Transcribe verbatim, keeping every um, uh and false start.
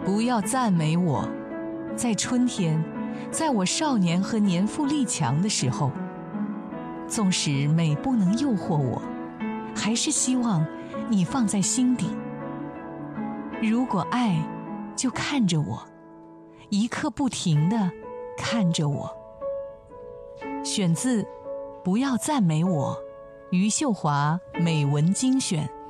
不要赞美我，在春天，在我少年和年富力强的时候，纵使美不能诱惑我，还是希望你放在心底。如果爱，就看着我，一刻不停地看着我。选自《不要赞美我》，余秀华美文精选。